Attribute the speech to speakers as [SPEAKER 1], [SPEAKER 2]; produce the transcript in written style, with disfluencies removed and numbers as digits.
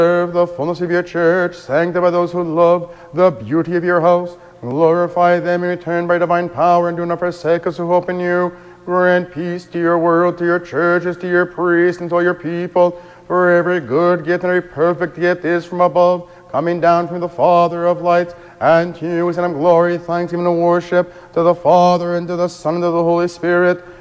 [SPEAKER 1] Serve the fullness of your church, sanctify those who love the beauty of your house, glorify them in return by divine power, and do not forsake us who hope in you. Grant peace to your world, to your churches, to your priests, and to all your people. For every good gift and every perfect gift is from above, coming down from the Father of lights, and to you is in glory, thanksgiving, and worship, to the Father, and to the Son, and to the Holy Spirit,